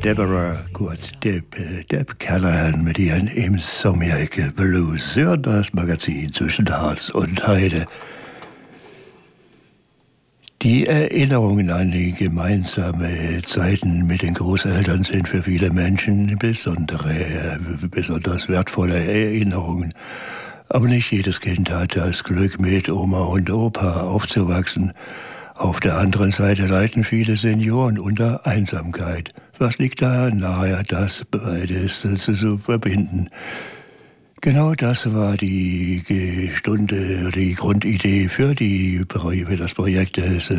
Deborah, kurz Deb Callahan mit ihren Insomniac Blues. Ja, das Magazin zwischen Harz und Heide. Die Erinnerungen an die gemeinsame Zeiten mit den Großeltern sind für viele Menschen besonders wertvolle Erinnerungen. Aber nicht jedes Kind hat das Glück, mit Oma und Opa aufzuwachsen. Auf der anderen Seite leiden viele Senioren unter Einsamkeit. Was liegt da nahe, das beides zu verbinden? Genau das war die Grundidee für das Projekt des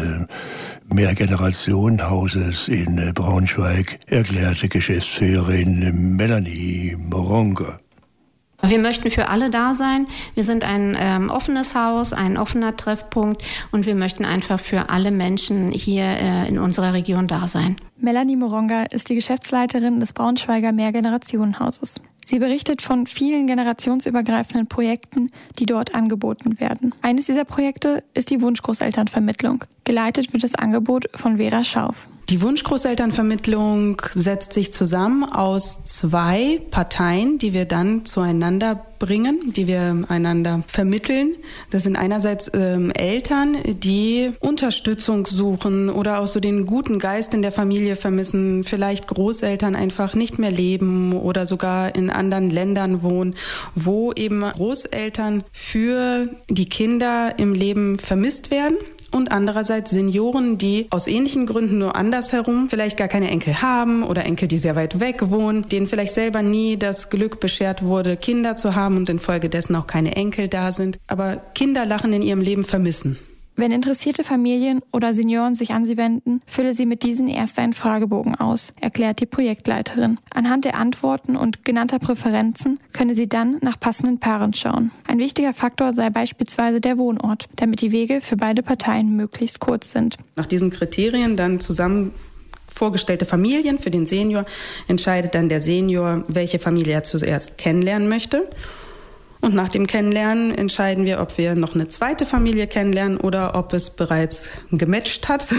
Mehrgenerationenhauses in Braunschweig, erklärte Geschäftsführerin Melanie Moronga. Wir möchten für alle da sein. Wir sind ein offenes Haus, ein offener Treffpunkt und wir möchten einfach für alle Menschen hier in unserer Region da sein. Melanie Moronga ist die Geschäftsleiterin des Braunschweiger Mehrgenerationenhauses. Sie berichtet von vielen generationsübergreifenden Projekten, die dort angeboten werden. Eines dieser Projekte ist die Wunschgroßelternvermittlung. Geleitet wird das Angebot von Vera Schauf. Die Wunschgroßelternvermittlung setzt sich zusammen aus 2 Parteien, die wir dann zueinander bringen, die wir einander vermitteln. Das sind einerseits Eltern, die Unterstützung suchen oder auch so den guten Geist in der Familie vermissen, vielleicht Großeltern einfach nicht mehr leben oder sogar in anderen Ländern wohnen, wo eben Großeltern für die Kinder im Leben vermisst werden. Und andererseits Senioren, die aus ähnlichen Gründen nur andersherum vielleicht gar keine Enkel haben oder Enkel, die sehr weit weg wohnen, denen vielleicht selber nie das Glück beschert wurde, Kinder zu haben und infolgedessen auch keine Enkel da sind, aber Kinderlachen in ihrem Leben vermissen. Wenn interessierte Familien oder Senioren sich an sie wenden, fülle sie mit diesen erst einen Fragebogen aus, erklärt die Projektleiterin. Anhand der Antworten und genannter Präferenzen könne sie dann nach passenden Paaren schauen. Ein wichtiger Faktor sei beispielsweise der Wohnort, damit die Wege für beide Parteien möglichst kurz sind. Nach diesen Kriterien dann zusammen vorgestellte Familien für den Senior entscheidet dann der Senior, welche Familie er zuerst kennenlernen möchte. Und nach dem Kennenlernen entscheiden wir, ob wir noch eine zweite Familie kennenlernen oder ob es bereits gematcht hat,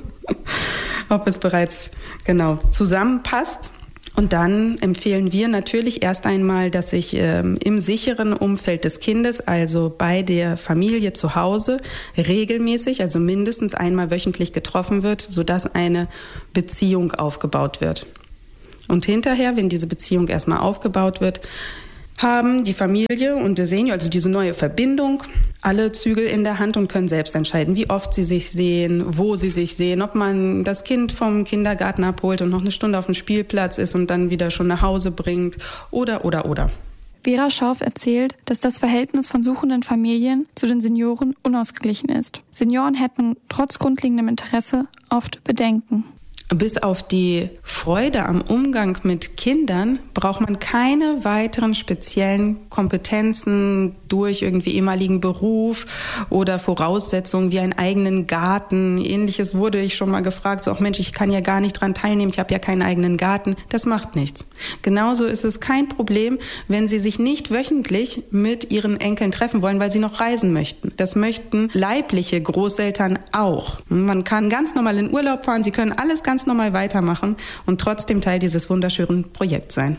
ob es bereits zusammenpasst. Und dann empfehlen wir natürlich erst einmal, dass sich im sicheren Umfeld des Kindes, also bei der Familie zu Hause, regelmäßig, also mindestens einmal wöchentlich getroffen wird, sodass eine Beziehung aufgebaut wird. Und hinterher, wenn diese Beziehung erstmal aufgebaut wird, haben die Familie und der Senior, also diese neue Verbindung, alle Zügel in der Hand und können selbst entscheiden, wie oft sie sich sehen, wo sie sich sehen, ob man das Kind vom Kindergarten abholt und noch eine Stunde auf dem Spielplatz ist und dann wieder schon nach Hause bringt oder. Vera Schauf erzählt, dass das Verhältnis von suchenden Familien zu den Senioren unausgeglichen ist. Senioren hätten trotz grundlegendem Interesse oft Bedenken. Bis auf die Freude am Umgang mit Kindern braucht man keine weiteren speziellen Kompetenzen durch irgendwie ehemaligen Beruf oder Voraussetzungen wie einen eigenen Garten. Ähnliches wurde ich schon mal gefragt, so auch Mensch, ich kann ja gar nicht dran teilnehmen, ich habe ja keinen eigenen Garten. Das macht nichts. Genauso ist es kein Problem, wenn Sie sich nicht wöchentlich mit Ihren Enkeln treffen wollen, weil Sie noch reisen möchten. Das möchten leibliche Großeltern auch. Man kann ganz normal in Urlaub fahren, Sie können alles ganz normal weitermachen und trotzdem Teil dieses wunderschönen Projekts sein.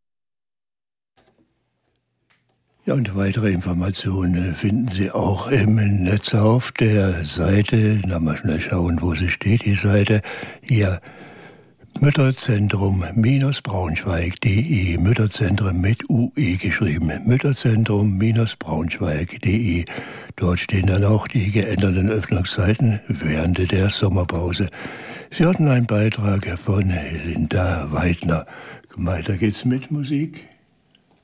Ja, und weitere Informationen finden Sie auch im Netz auf der Seite. Na, mal schnell schauen, wo sie steht, die Seite. Hier, Mütterzentrum-braunschweig.de, Mütterzentrum mit UE geschrieben, Mütterzentrum-braunschweig.de. Dort stehen dann auch die geänderten Öffnungszeiten während der Sommerpause. Sie hatten einen Beitrag von Linda Weidner. Weiter geht's mit Musik.